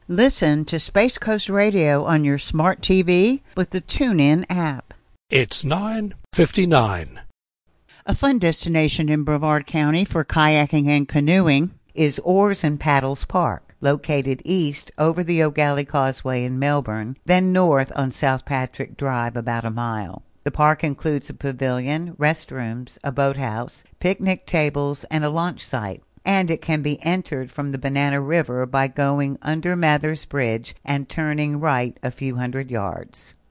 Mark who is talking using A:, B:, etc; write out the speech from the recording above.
A: Listen to Space Coast Radio on your smart TV with the TuneIn app.
B: It's 9:59.
A: A fun destination in Brevard County for kayaking and canoeing is Oars and Paddles Park, located east over the O'Galley Causeway in Melbourne, then north on South Patrick Drive about a mile. The park includes a pavilion, restrooms, a boathouse, picnic tables, and a launch site, and it can be entered from the Banana River by going under Mathers Bridge and turning right a few hundred yards.